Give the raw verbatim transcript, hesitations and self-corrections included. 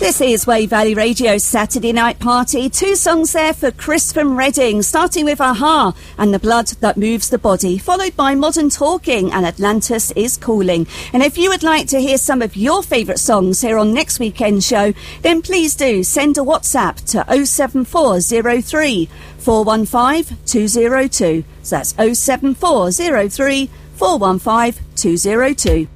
This is Wave Valley Radio's Saturday Night Party. Two songs there for Chris from Reading, starting with Aha and The Blood That Moves the Body, followed by Modern Talking and Atlantis Is Calling. And if you would like to hear some of your favourite songs here on next weekend's show, then please do send a WhatsApp to oh seven four oh three, four one five, two oh two. So that's oh seven four oh three, four one five, two oh two.